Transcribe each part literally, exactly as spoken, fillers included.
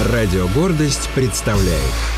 Радио «Гордость» представляет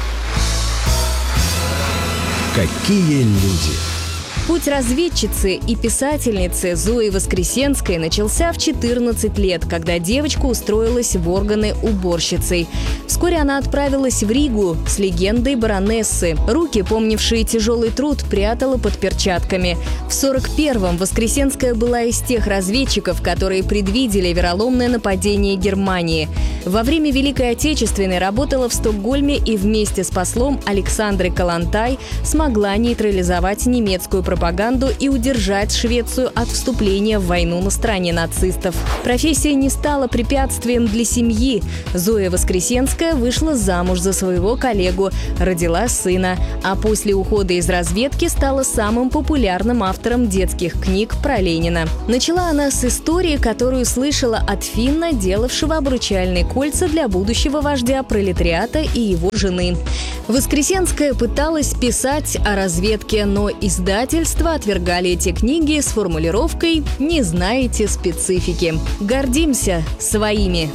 «Какие люди». Путь разведчицы и писательницы Зои Воскресенской начался в четырнадцать лет, когда девочка устроилась в органы уборщицей. Вскоре она отправилась в Ригу с легендой баронессы. Руки, помнившие тяжелый труд, прятала под перчатками. В сорок первом Воскресенская была из тех разведчиков, которые предвидели вероломное нападение Германии. Во время Великой Отечественной работала в Стокгольме и вместе с послом Александрой Калантай смогла нейтрализовать немецкую пропаганду. пропаганду и удержать Швецию от вступления в войну на стороне нацистов. Профессия не стала препятствием для семьи. Зоя Воскресенская вышла замуж за своего коллегу, родила сына, а после ухода из разведки стала самым популярным автором детских книг про Ленина. Начала она с истории, которую слышала от финна, делавшего обручальные кольца для будущего вождя пролетариата и его жены. Воскресенская пыталась писать о разведке, но издатель отвергали эти книги с формулировкой «не знаете специфики». Гордимся своими.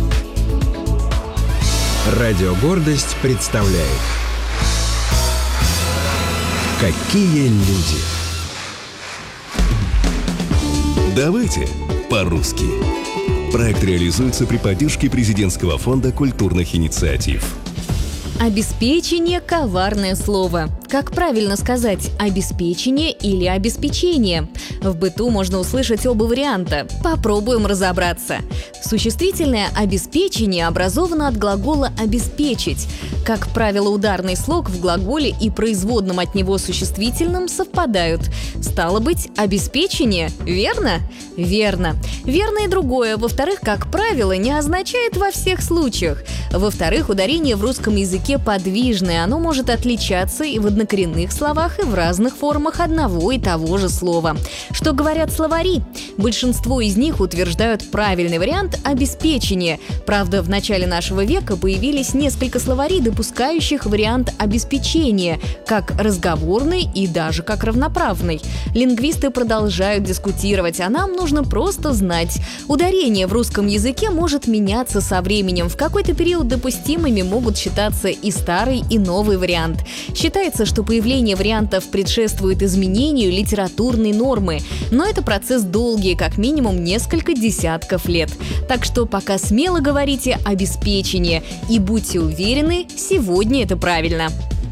Радио «Гордость» представляет «Какие люди». Давайте по-русски. Проект реализуется при поддержке Президентского фонда культурных инициатив. Обеспечение – коварное слово. Как правильно сказать, обеспечение или обеспечение? В быту можно услышать оба варианта. Попробуем разобраться. Существительное «обеспечение» образовано от глагола «обеспечить». Как правило, ударный слог в глаголе и производном от него существительном совпадают. Стало быть, обеспечение, верно? Верно. Верно и другое. Во-вторых, как правило, не означает во всех случаях. Во-вторых, ударение в русском языке подвижное. Оно может отличаться и в однокоренных словах, и в разных формах одного и того же слова. Что говорят словари? Большинство из них утверждают правильный вариант «обеспечение». Правда, в начале нашего века появились несколько словарей, допускающих вариант обеспечения, как разговорный и даже как равноправный. Лингвисты продолжают дискутировать, а нам нужно просто знать. Ударение в русском языке может меняться со временем. В какой-то период допустимыми могут считаться и старый, и новый вариант. Считается, что появление вариантов предшествует изменению литературной нормы. Но это процесс долгий, как минимум несколько десятков лет. Так что пока смело говорите «обеспечение» и будьте уверены, сегодня это правильно.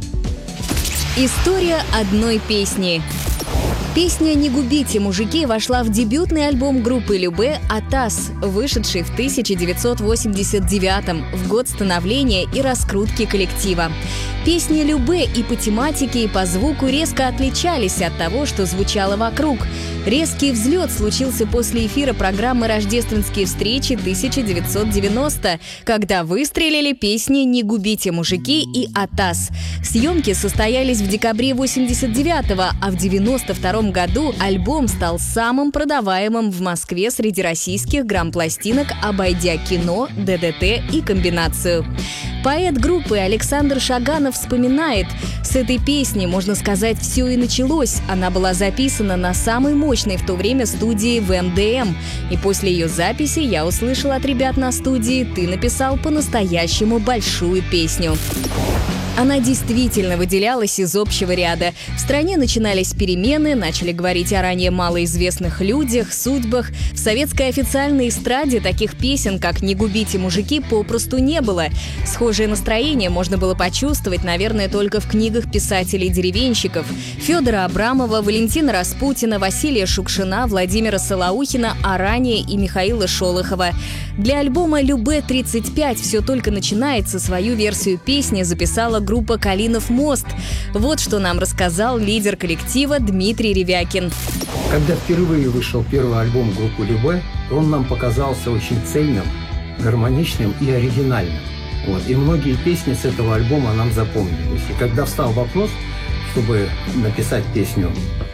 История одной песни. Песня «Не губите, мужики» вошла в дебютный альбом группы Любэ «Атас», вышедший в тысяча девятьсот восемьдесят девятом, в год становления и раскрутки коллектива. Песни Любэ и по тематике, и по звуку резко отличались от того, что звучало вокруг. Резкий взлет случился после эфира программы «Рождественские встречи» тысяча девятьсот девяностого, когда выстрелили песни «Не губите, мужики» и «Атас». Съемки состоялись в декабре восемьдесят девятого, а в девяносто втором году альбом стал самым продаваемым в Москве среди российских грамм-пластинок, обойдя кино, ДДТ и комбинацию. Поэт группы Александр Шаганов вспоминает: «С этой песни, можно сказать, все и началось. Она была записана на самой мощной в то время студии в эм дэ эм. И после ее записи я услышал от ребят на студии: ты написал по-настоящему большую песню». Она действительно выделялась из общего ряда. В стране начинались перемены, начали говорить о ранее малоизвестных людях, судьбах. В советской официальной эстраде таких песен, как «Не губите, мужики», попросту не было. Схожее настроение можно было почувствовать, наверное, только в книгах писателей-деревенщиков: Федора Абрамова, Валентина Распутина, Василия Шукшина, Владимира Солоухина, а ранее и Михаила Шолохова. Для альбома «Любэ тридцать пять» «Все только начинается» свою версию песни записала группа «Калинов мост». Вот что нам рассказал лидер коллектива Дмитрий Ревякин. Когда впервые вышел первый альбом группы «Любэ», он нам показался очень цельным, гармоничным и оригинальным. Вот. И многие песни с этого альбома нам запомнились. И когда встал вопрос, чтобы написать песню,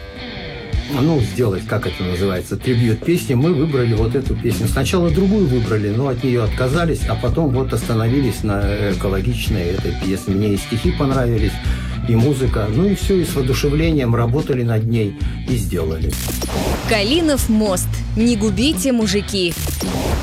ну, сделать, как это называется, трибьют песни, мы выбрали вот эту песню. Сначала другую выбрали, но от нее отказались, а потом вот остановились на экологичной этой песне. Мне и стихи понравились, и музыка. Ну и все, и с воодушевлением работали над ней и сделали. Калинов мост. Не губите, мужики.